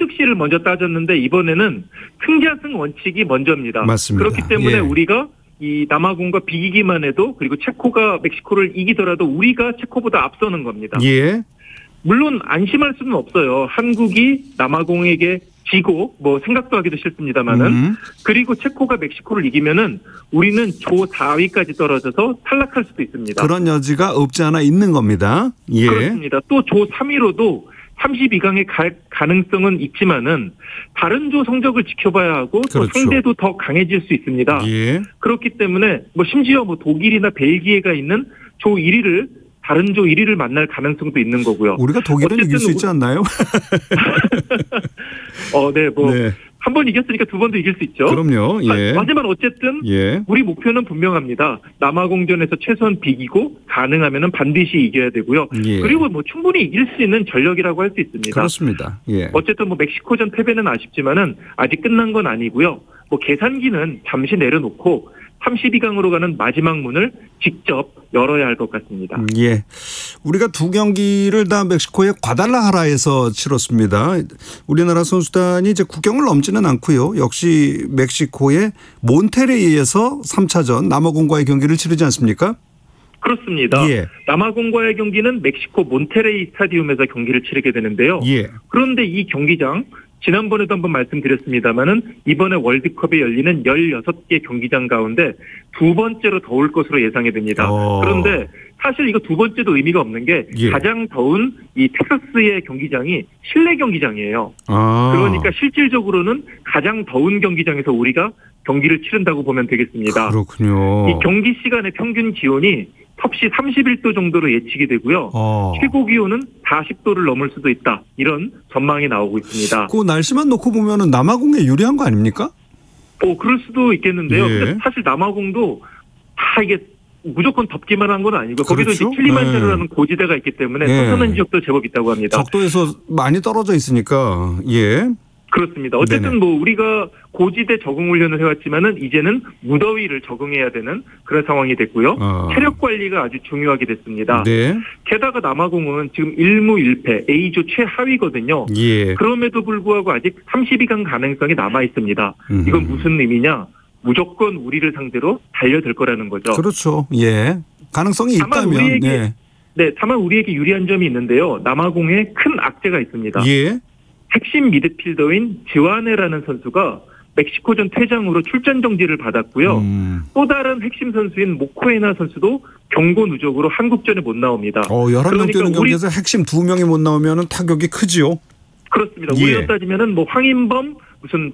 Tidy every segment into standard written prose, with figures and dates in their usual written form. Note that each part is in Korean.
성적시를 먼저 따졌는데 이번에는 승자승 원칙이 먼저입니다. 맞습니다. 그렇기 때문에 우리가 이 남아공과 비기기만 해도 그리고 체코가 멕시코를 이기더라도 우리가 체코보다 앞서는 겁니다. 예. 물론 안심할 수는 없어요. 한국이 남아공에게 지고 뭐 생각도 하기도 싫습니다만은 그리고 체코가 멕시코를 이기면은 우리는 조 4위까지 떨어져서 탈락할 수도 있습니다. 그런 여지가 없지 않아 있는 겁니다. 예. 그렇습니다. 또 조 3위로도 32강에 갈 가능성은 있지만은 다른 조 성적을 지켜봐야 하고 또 그렇죠. 상대도 더 강해질 수 있습니다. 예. 그렇기 때문에 뭐 심지어 뭐 독일이나 벨기에가 있는 조 1위를 다른 조 1위를 만날 가능성도 있는 거고요. 우리가 독일은 이길 수 있지 않나요? 네, 뭐 한 번 이겼으니까 두 번도 이길 수 있죠. 그럼요. 예. 하지만 어쨌든 우리 목표는 분명합니다. 남아공전에서 최소한 비기고 가능하면은 반드시 이겨야 되고요. 예. 그리고 뭐 충분히 이길 수 있는 전력이라고 할 수 있습니다. 그렇습니다. 예. 어쨌든 뭐 멕시코전 패배는 아쉽지만은 아직 끝난 건 아니고요. 뭐 계산기는 잠시 내려놓고 32강으로 가는 마지막 문을 직접 열어야 할 것 같습니다. 예. 우리가 두 경기를 다 멕시코의 과달라하라에서 치렀습니다. 우리나라 선수단이 이제 국경을 넘지는 않고요. 역시 멕시코의 몬테레이에서 3차전 남아공과의 경기를 치르지 않습니까? 그렇습니다. 예. 남아공과의 경기는 멕시코 몬테레이 스타디움에서 경기를 치르게 되는데요. 예. 그런데 이 경기장 지난번에도 한번 말씀드렸습니다마는 이번에 월드컵에 열리는 16개 경기장 가운데 두 번째로 더울 것으로 예상이 됩니다. 그런데 사실 이거 두 번째도 의미가 없는 게 가장 더운 이 텍사스의 경기장이 실내 경기장이에요. 그러니까 실질적으로는 가장 더운 경기장에서 우리가 경기를 치른다고 보면 되겠습니다. 그렇군요. 이 경기 시간의 평균 기온이 섭씨 31도 정도로 예측이 되고요. 최고 기온은 40도를 넘을 수도 있다. 이런 전망이 나오고 있습니다. 그 날씨만 놓고 보면은 남아공에 유리한 거 아닙니까? 그럴 수도 있겠는데요. 예. 근데 사실 남아공도 다 이게 무조건 덥기만 한 건 아니고 거기도 그렇죠? 이제 킬리만자로라는 고지대가 있기 때문에 선선한 지역도 제법 있다고 합니다. 적도에서 많이 떨어져 있으니까 예. 그렇습니다. 어쨌든 네네. 뭐 우리가 고지대 적응 훈련을 해왔지만은 이제는 무더위를 적응해야 되는 그런 상황이 됐고요. 체력 관리가 아주 중요하게 됐습니다. 네. 게다가 남아공은 지금 1무 1패 A조 최하위거든요. 예. 그럼에도 불구하고 아직 32강 가능성이 남아 있습니다. 이건 무슨 의미냐? 무조건 우리를 상대로 달려들 거라는 거죠. 그렇죠. 예. 가능성이 있다면. 다만 우리에게 유리한 점이 있는데요. 남아공에 큰 악재가 있습니다. 예. 핵심 미드필더인 지와네라는 선수가 멕시코전 퇴장으로 출전 정지를 받았고요. 또 다른 핵심 선수인 모코에나 선수도 경고 누적으로 한국전에 못 나옵니다. 11명 뛰는 경기에서 핵심 2명이 못 나오면 타격이 크지요. 그렇습니다. 우리로 따지면은 뭐 황인범, 무슨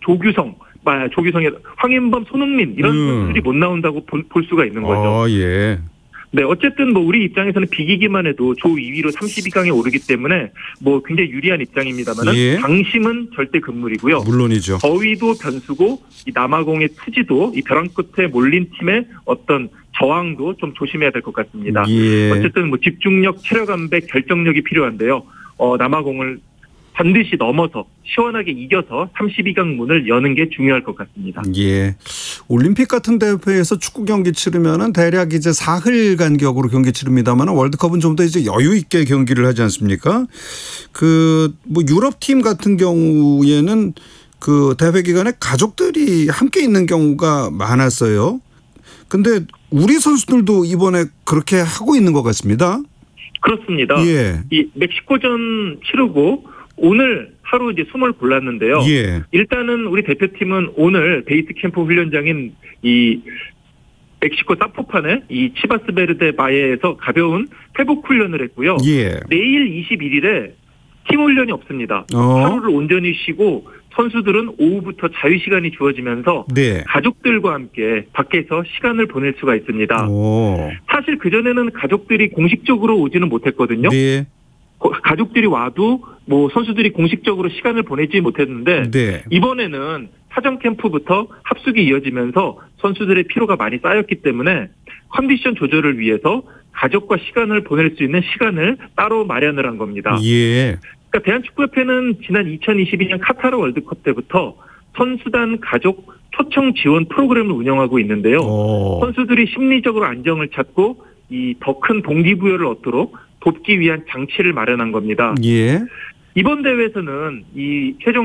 황인범, 손흥민 이런 선수들이 못 나온다고 볼 수가 있는 거죠. 예. 네, 어쨌든 뭐 우리 입장에서는 비기기만 해도 조 2위로 32강에 오르기 때문에 뭐 굉장히 유리한 입장입니다만은 방심은 절대 금물이고요. 물론이죠. 더위도 변수고 이 남아공의 투지도 이 벼랑 끝에 몰린 팀의 어떤 저항도 좀 조심해야 될 것 같습니다. 어쨌든 뭐 집중력, 체력 안배, 결정력이 필요한데요. 남아공을 반드시 넘어서 시원하게 이겨서 32강 문을 여는 게 중요할 것 같습니다. 예. 올림픽 같은 대회에서 축구 경기 치르면은 대략 이제 사흘 간격으로 경기 치릅니다만 월드컵은 좀 더 이제 여유 있게 경기를 하지 않습니까? 뭐 유럽 팀 같은 경우에는 그 대회 기간에 가족들이 함께 있는 경우가 많았어요. 근데 우리 선수들도 이번에 그렇게 하고 있는 것 같습니다. 그렇습니다. 예. 이 멕시코전 치르고 오늘 하루 이제 숨을 골랐는데요. 일단은 우리 대표팀은 오늘 베이스 캠프 훈련장인 이 멕시코 사포판의 이 치바스베르데 바에에서 가벼운 회복 훈련을 했고요. 내일 21일에 팀 훈련이 없습니다. 하루를 온전히 쉬고 선수들은 오후부터 자유 시간이 주어지면서 가족들과 함께 밖에서 시간을 보낼 수가 있습니다. 사실 그전에는 가족들이 공식적으로 오지는 못했거든요. 가족들이 와도 뭐 선수들이 공식적으로 시간을 보내지 못했는데 이번에는 사전 캠프부터 합숙이 이어지면서 선수들의 피로가 많이 쌓였기 때문에 컨디션 조절을 위해서 가족과 시간을 보낼 수 있는 시간을 따로 마련을 한 겁니다. 그러니까 대한축구협회는 지난 2022년 카타르 월드컵 때부터 선수단 가족 초청 지원 프로그램을 운영하고 있는데요. 선수들이 심리적으로 안정을 찾고 이 더 큰 동기부여를 얻도록 돕기 위한 장치를 마련한 겁니다. 이번 대회에서는 이 최종